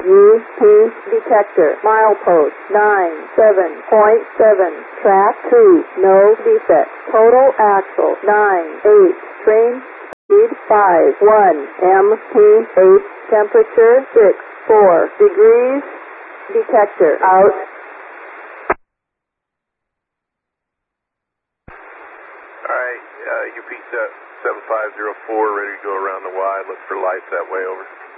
UP detector, milepost 97.7, track 2, no defect, total axle 9.8, train speed 5.1, MT8, temperature 6.4 degrees, detector out. Alright, UP 7504, ready to go around the Y, look for lights that way, over.